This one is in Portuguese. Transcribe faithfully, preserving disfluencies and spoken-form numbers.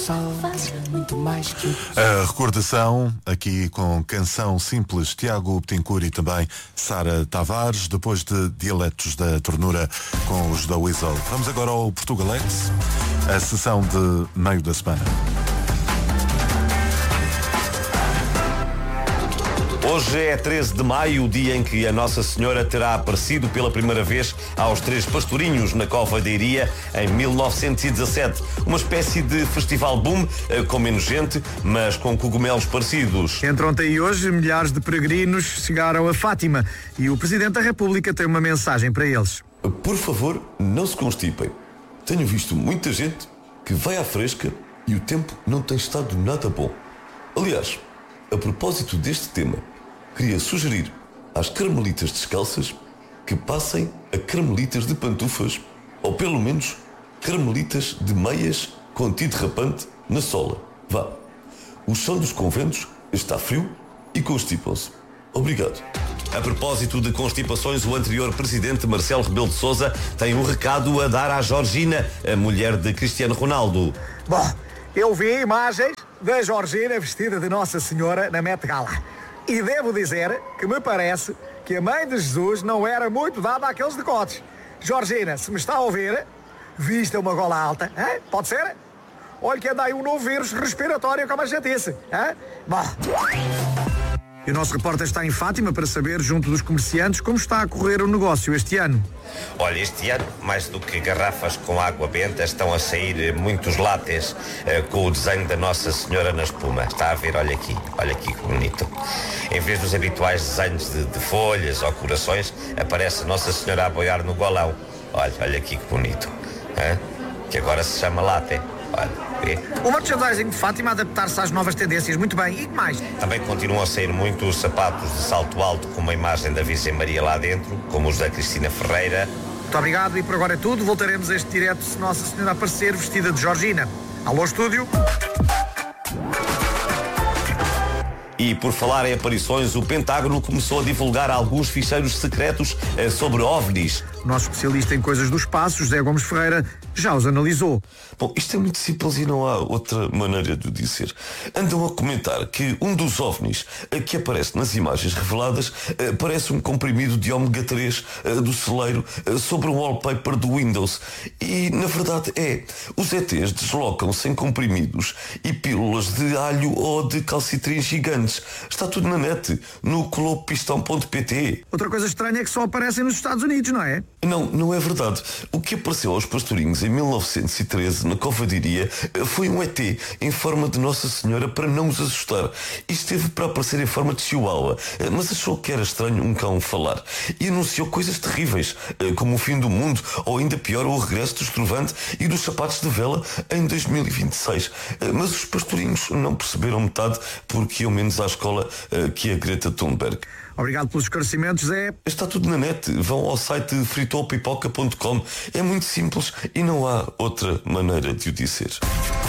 sol, muito mais que... A recordação, aqui com canção simples, Tiago Betancourt e também Sara Tavares, depois de Dialetos da Ternura com os da Weasel. Vamos agora ao Portugalex, a sessão de meio da semana. Hoje é treze de maio, o dia em que a Nossa Senhora terá aparecido pela primeira vez aos Três Pastorinhos, na Cova da Iria, em mil novecentos e dezassete. Uma espécie de festival boom, com menos gente, mas com cogumelos parecidos. Entre ontem e hoje, milhares de peregrinos chegaram a Fátima e o Presidente da República tem uma mensagem para eles. Por favor, não se constipem. Tenho visto muita gente que vai à fresca e o tempo não tem estado nada bom. Aliás, a propósito deste tema, queria sugerir às carmelitas descalças que passem a carmelitas de pantufas ou pelo menos carmelitas de meias com antiderrapante na sola. Vá. O chão dos conventos está frio e constipam-se. Obrigado. A propósito de constipações, o anterior presidente Marcelo Rebelo de Sousa tem um recado a dar à Georgina, a mulher de Cristiano Ronaldo. Bom, eu vi imagens da Georgina vestida de Nossa Senhora na Met Gala. E devo dizer que me parece que a mãe de Jesus não era muito dada àqueles decotes. Georgina, se me está a ouvir, vista uma gola alta, hein? Pode ser? Olha que anda aí um novo vírus respiratório como a chatice. Hein? Bom. E o nosso repórter está em Fátima para saber, junto dos comerciantes, como está a correr o negócio este ano. Olha, este ano, mais do que garrafas com água benta, estão a sair muitos látex uh, com o desenho da Nossa Senhora na espuma. Está a ver, olha aqui, olha aqui que bonito. Em vez dos habituais desenhos de, de folhas ou corações, aparece a Nossa Senhora a boiar no golão. Olha, olha aqui que bonito. Hã? Que agora se chama látex. Olha. O merchandising de Fátima a adaptar-se às novas tendências, muito bem. E que mais? Também continuam a sair muito os sapatos de salto alto com uma imagem da Virgem Maria lá dentro, como os da Cristina Ferreira. Muito obrigado e por agora é tudo. Voltaremos a este direto se Nossa Senhora aparecer vestida de Georgina. Alô, estúdio. E por falar em aparições, o Pentágono começou a divulgar alguns ficheiros secretos eh, sobre OVNIs. O nosso especialista em coisas do espaço, José Gomes Ferreira, já os analisou. Bom, isto é muito simples e não há outra maneira de o dizer. Andam a comentar que um dos OVNIs que aparece nas imagens reveladas parece um comprimido de ômega três do celeiro sobre um wallpaper do Windows. E, na verdade, é. Os E Tês deslocam-se em comprimidos e pílulas de alho ou de calcitrins gigantes. Está tudo na net, no colopistão ponto pt. Outra coisa estranha é que só aparecem nos Estados Unidos, não é? Não, não é verdade. O que apareceu aos pastorinhos em mil novecentos e treze, na Cova de Iria, foi um E T em forma de Nossa Senhora para não os assustar. E esteve para aparecer em forma de chihuahua, mas achou que era estranho um cão falar. E anunciou coisas terríveis, como o fim do mundo, ou ainda pior, o regresso do estrovante e dos sapatos de vela em dois mil e vinte e seis. Mas os pastorinhos não perceberam metade porque iam menos à escola que a Greta Thunberg. Obrigado pelos esclarecimentos, Zé. Está tudo na net. Vão ao site fritopipoca ponto com. É muito simples e não há outra maneira de o dizer.